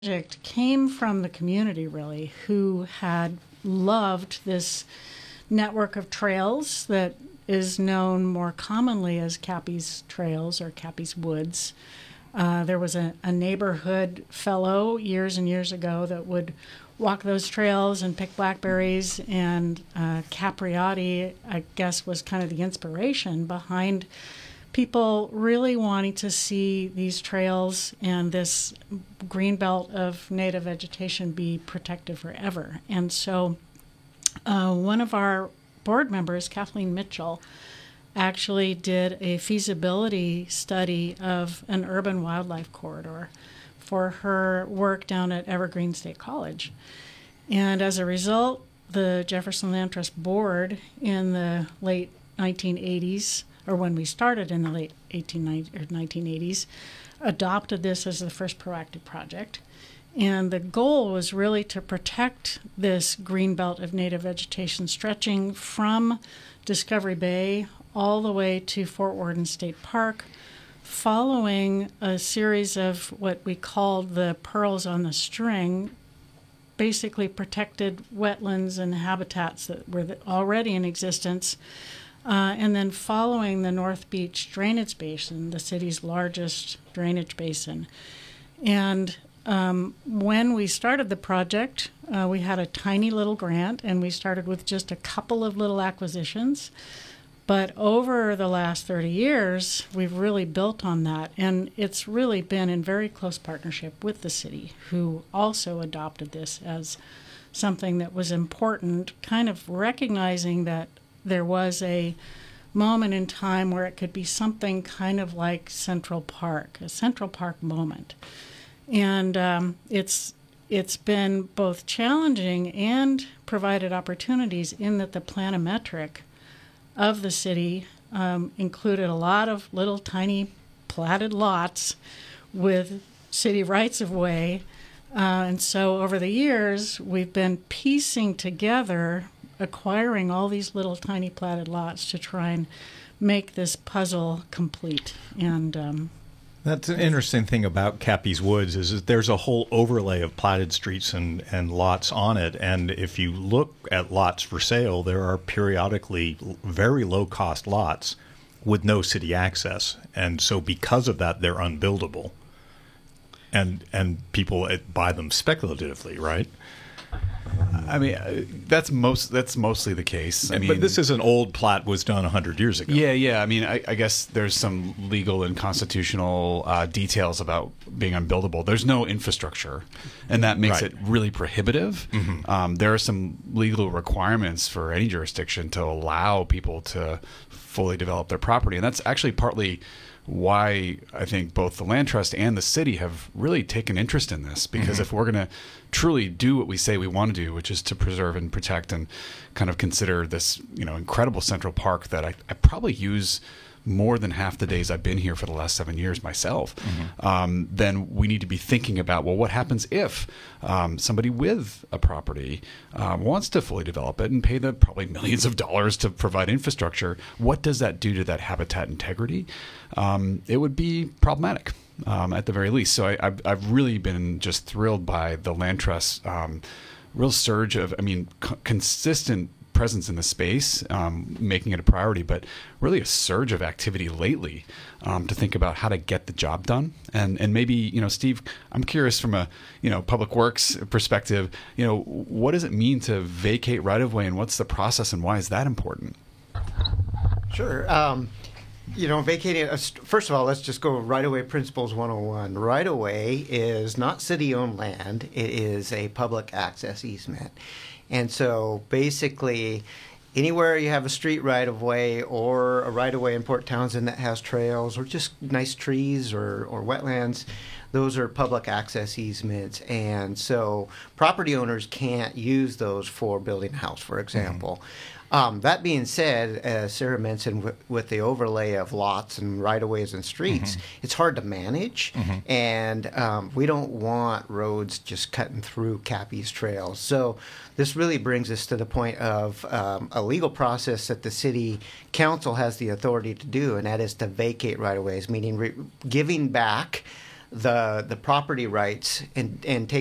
project came from the community, really, who had loved this network of trails that is known more commonly as Cappy's Trails or Cappy's Woods. There was a neighborhood fellow years and years ago that would walk those trails and pick blackberries, and Capriotti, I guess, was kind of the inspiration behind people really wanting to see these trails and this green belt of native vegetation be protected forever. And so one of our board members, Kathleen Mitchell, actually did a feasibility study of an urban wildlife corridor for her work down at Evergreen State College. And as a result, the Jefferson Land Trust Board in the late 1980s, or when we started in the late 1980s, adopted this as the first proactive project. And the goal was really to protect this green belt of native vegetation stretching from Discovery Bay all the way to Fort Worden State Park, following a series of what we called the pearls on the string, basically protected wetlands and habitats that were already in existence, and then following the North Beach Drainage Basin, the city's largest drainage basin. And when we started the project, we had a tiny little grant, and we started with just a couple of little acquisitions. But over the last 30 years, we've really built on that, and it's really been in very close partnership with the city, who also adopted this as something that was important, kind of recognizing that there was a moment in time where it could be something kind of like Central Park, a Central Park moment. And it's been both challenging and provided opportunities in that the planimetric of the city included a lot of little tiny platted lots with city rights-of-way. And so over the years, we've been piecing together, acquiring all these little tiny platted lots to try and make this puzzle complete. And that's an interesting thing about Cappy's Woods is that there's a whole overlay of platted streets and lots on it. And if you look at lots for sale, there are periodically very low-cost lots with no city access. And so because of that, they're unbuildable. And people buy them speculatively, right? I mean, that's mostly the case. I mean, but this is an old plat was done 100 years ago. Yeah. I mean, I guess there's some legal and constitutional details about being unbuildable. There's no infrastructure, and that makes it really prohibitive. Mm-hmm. There are some legal requirements for any jurisdiction to allow people to fully develop their property, and that's actually partly why I think both the Land Trust and the city have really taken interest in this, because if we're going to truly do what we say we want to do, which is to preserve and protect and kind of consider this, incredible Central Park that I probably use more than half the days I've been here for the last 7 years myself, then we need to be thinking about, well, what happens if somebody with a property wants to fully develop it and pay the probably millions of dollars to provide infrastructure? What does that do to that habitat integrity? It would be problematic at the very least. So I've really been just thrilled by the Land Trust real surge of, consistent presence in the space, making it a priority, but really a surge of activity lately to think about how to get the job done. And maybe, Steve, I'm curious from a, public works perspective, what does it mean to vacate right-of-way, and what's the process, and why is that important? Sure. Vacating, first of all, let's just go right-of-way principles 101. Right-of-way is not city-owned land. It is a public access easement. And so basically, anywhere you have a street right-of-way or a right-of-way in Port Townsend that has trails or just nice trees or wetlands, those are public access easements. And so property owners can't use those for building a house, for example. That being said, as Sarah mentioned, with the overlay of lots and right-of-ways and streets, it's hard to manage, and we don't want roads just cutting through Cappy's trails. So this really brings us to the point of a legal process that the city council has the authority to do, and that is to vacate right-of-ways, meaning giving back the property rights and take